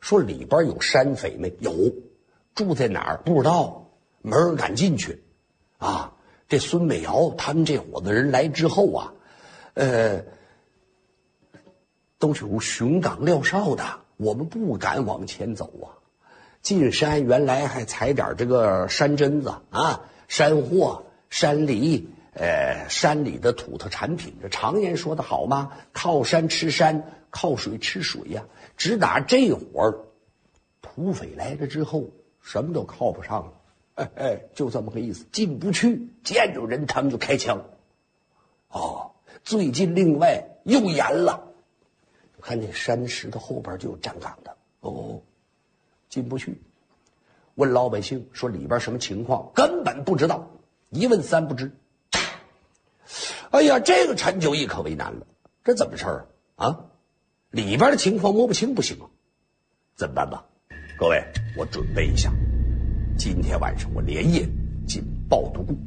说里边有山匪没有？住在哪儿不知道，没人敢进去。啊，这孙美瑶他们这伙子人来之后啊，都是有雄岗料哨的，我们不敢往前走啊。进山原来还采点这个山榛子啊、山货、山梨，山里的土特产品。这常言说的好吗？靠山吃山，靠水吃水呀。只打这会儿，土匪来了之后，什么都靠不上了。就这么个意思，进不去，见着人他们就开枪。哦，最近另外又严了，看那山石头后边就有站岗的。哦，进不去。问老百姓说里边什么情况，根本不知道，一问三不知。哎呀，这个陈九义可为难了，这怎么事儿啊？里边的情况摸不清不行啊，怎么办吧？各位，我准备一下。今天晚上我连夜进报读库，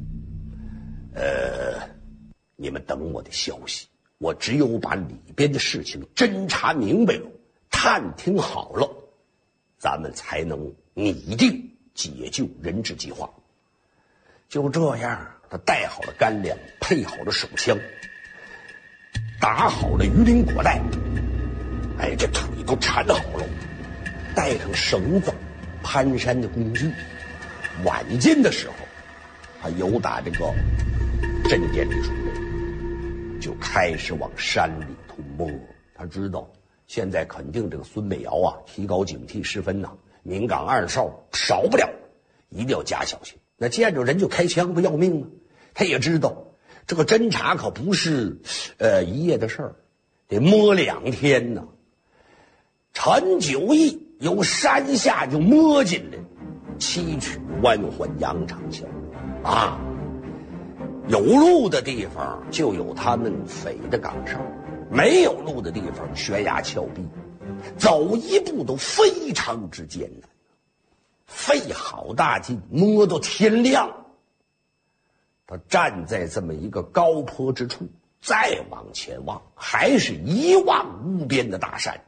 你们等我的消息。我只有把里边的事情侦查明白了，探听好了，咱们才能拟定解救人质计划。就这样，他带好了干粮，配好了手枪，打好了鱼鳞果带，这腿都缠好了，带上绳子、攀山的工具。晚间的时候，他由打这个镇店里出来，就开始往山里头摸。他知道现在肯定这个孙美瑶啊提高警惕十分呐，明岗暗哨少不了，一定要加小心。那见着人就开枪，不要命吗？他也知道这个侦查可不是一夜的事儿，得摸2天呢。陈九义由山下就摸进来，七曲弯环扬长啸啊，有路的地方就有他们匪的岗哨，没有路的地方悬崖峭壁，走一步都非常之艰难，费好大劲摸到天亮。他站在这么一个高坡之处，再往前望，还是一望无边的大山。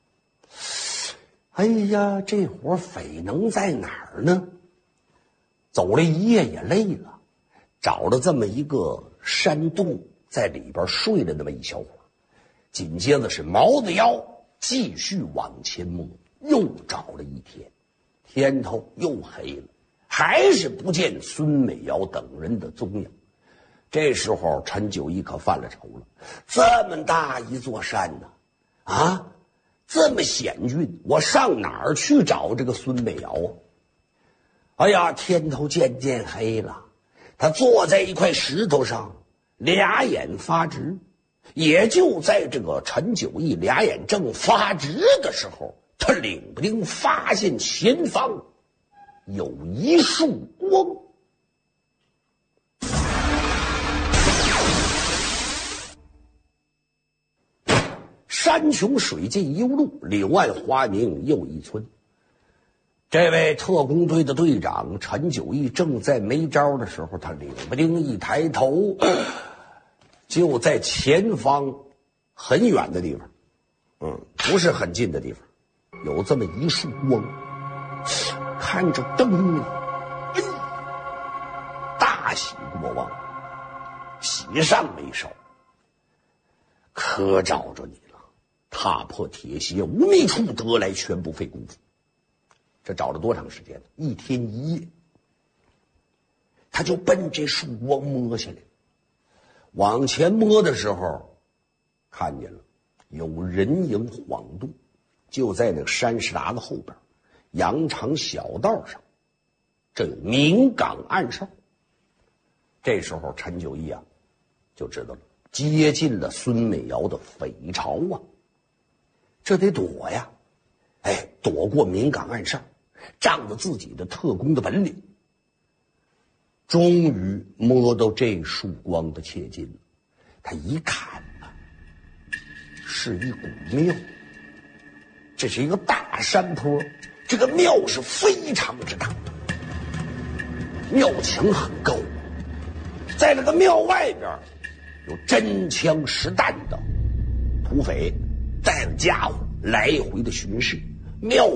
哎呀，这伙匪能在哪儿呢？走了一夜也累了，找了这么一个山洞，在里边睡了那么一小会儿，紧接着是猫着腰继续往前摸，又找了一天，天头又黑了，还是不见孙美瑶等人的踪影。这时候陈九义可犯了愁了，这么大一座山呢，这么险峻，我上哪儿去找这个孙美瑶啊？哎呀，天头渐渐黑了，他坐在一块石头上，俩眼发直。也就在这个陈九义俩眼正发直的时候，他领不丁发现前方有一束光。山穷水尽疑无路，柳暗花明又一村。这位特工队的队长陈九义正在没招的时候，他领不丁一抬头，就在前方很远的地方，不是很近的地方，有这么一束光。看着灯啊，大喜过望，喜上眉梢，可找着你了，踏破铁鞋无觅处，得来全不费工夫。这找了多长时间呢？1天1夜。他就奔这束光摸下来，往前摸的时候，看见了有人影晃动，就在那个山石旯子后边，羊肠小道上，这有明岗暗哨。这时候陈九义就知道了，接近了孙美瑶的匪巢啊，这得躲呀，躲过明岗暗哨，仗着自己的特工的本领，终于摸到这束光的切近了。他一看是一股庙，这是一个大山坡，这个庙是非常之大，庙墙很高，在那个庙外边有真枪实弹的土匪带着家伙来回的巡视，庙